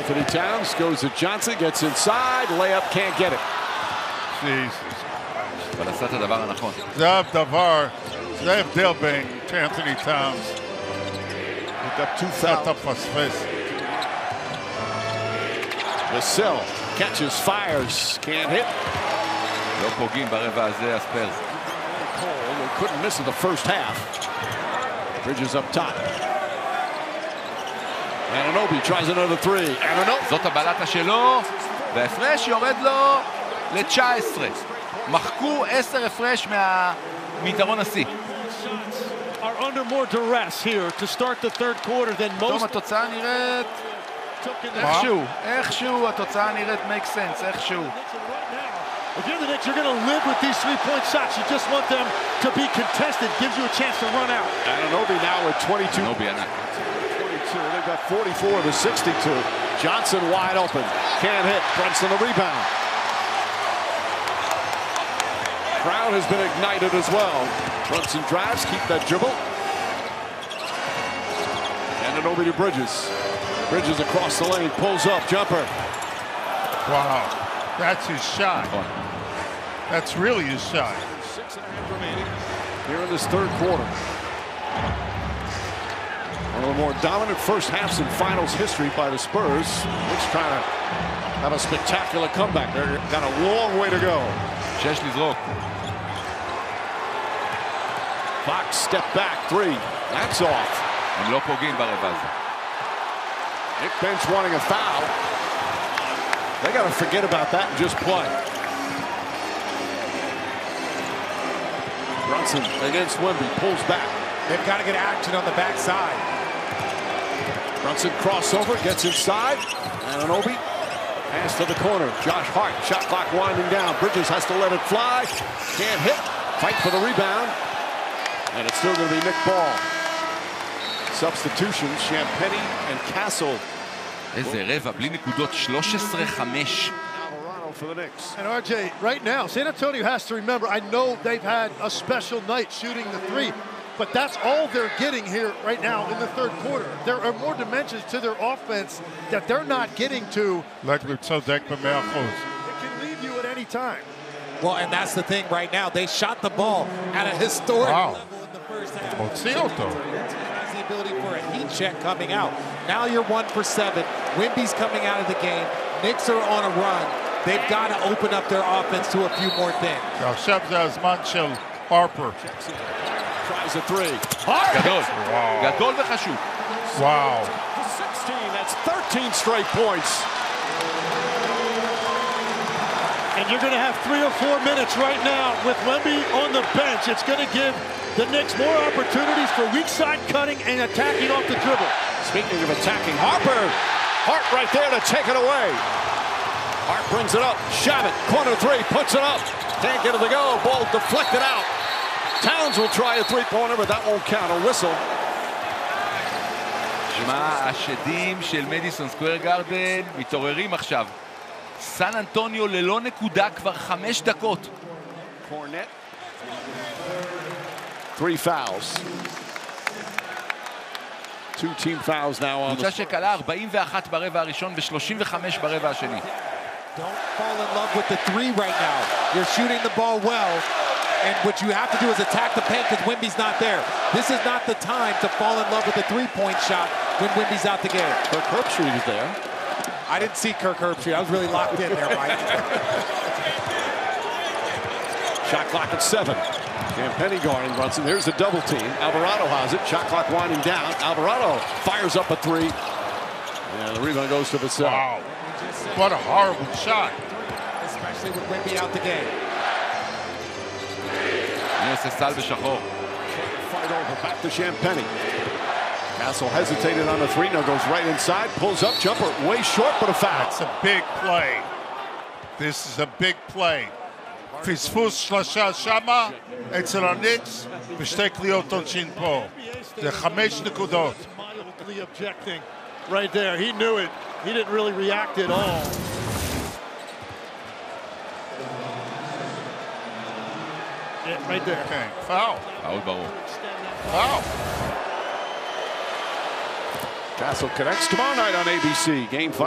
Anthony Towns goes to Johnson, gets inside, layup, can't get it. Jesus. אבל עשה את הדבר הנכון. זה הדבר, זה ההבדל בין אנתוני טאונס. Pick up 2 אתה fouls. פספס. Vassell catches, fires, can't hit. לא פוגעים ברבע הזה, הספיירס. Cole, they couldn't miss in the first half. Bridges up top. Anunoby tries another 3. Anunoby. זאת הבלטה שלו, וההפרש יורד לו ל-19. מחקו 10 הפרש מיתרון השיא. Are under more duress here to start the third quarter than פתאום most. התוצאה נראית Took איכשהו התוצאה נראית make sense, איכשהו. If you're the Knicks, you're going to live with these three-point shots. You just want them to be contested. Gives you a chance to run out. Anunoby now with 22. נובי ענק. 22. They've got 44 to 62. Johnson wide open. Can't hit. Brunson the rebound. Crowd has been ignited as well. Brunson drives, keep that dribble. Anunoby to Bridges. Bridges across the lane, pulls up, jumper. Wow. That's his shot. That's really his shot. 6.5 remaining here in this third quarter. One of the more dominant first halves in finals history by the Spurs. Knicks trying to have a spectacular comeback. They've got a long way to go. שיש לזרוק. Fox step back 3. That's off. הם לא פוגעים ברבע הזה. Nick Bench wanting a foul. They got to forget about that and just play. Brunson against Wemby, pulls back. They've got to get action on the backside. Brunson crossover, gets inside. Anunoby, pass to the corner. Josh Hart, shot clock winding down. Bridges has to let it fly. Can't hit. Fight for the rebound. And it's still going to be Nick Ball. Substitution, Champagnie and Castle. איזה רבע, בלי נקודות, 13-5. Alvarado for the Knicks. And RJ, right now, San Antonio has to remember, I know they've had a special night shooting the 3, but that's all they're getting here right now in the third quarter. There are more dimensions to their offense that they're not getting to. לגבי צודק ב100%. It can leave you at any time. Well, and that's the thing right now. They shot the ball at a historic level in the first half. הוציא אותו. Has the ability for a heat check coming out. Now you're 1 for 7. Wemby's coming out of the game. Knicks are on a run. They've got to open up their offense to a few more things. עכשיו זה הזמן של הרפר. Tries a 3. גדול. וואו. גדול וחשוב. וואו. 16, that's 13 straight points. And you're going to have 3 or 4 minutes right now with Wemby on the bench. It's going to give the Knicks more opportunities for weak side cutting and attacking off the dribble. Speaking of attacking, Harper. Hart right there to take it away. Hart brings it up. Shabbat, corner 3, puts it up. Can't get it to go. Ball deflected out. Towns will try a 3-pointer, but that won't count. A whistle. שמע, השדים של מדיסון סקוואר גארדן מתעוררים עכשיו. סן אנטוניו ללא נקודה כבר 5 דקות. Cornet. 3 fouls. 2 team fouls now on קבוצה the... שקלה 41 ברבע הראשון ו-35 ברבע השני. Don't fall in love with the 3 right now. You're shooting the ball well, and what you have to do is attack the paint because Wemby's not there. This is not the time to fall in love with the 3-point shot when Wemby's out the game. Kirk Herbstreit is there. I didn't see Kirk Herbstreit. I was really locked in there, Mike. Shot clock at 7. Champagnie guarding Brunson. There's the double team. Alvarado has it. Shot clock winding down. Alvarado fires up a 3. And the rebound goes to Vassell. Wow. What a horrible shot. Especially with Wemby out the game. אני עושה סל בשחור. Fight over. Back to Champagnie. Castle hesitated on the 3. Now goes right inside. Pulls up. Jumper way short, but a foul. That's a big play. This is a big play. פספוס שלושה שמה אצל הניקס ושתי קליעות עונשין פה. זה 5 נקודות. Mildly objecting right there. He knew it. He didn't really react at all. Yeah, right there. Okay, foul. פאול ברור. Foul. Castle connects tomorrow night on ABC. Game 5.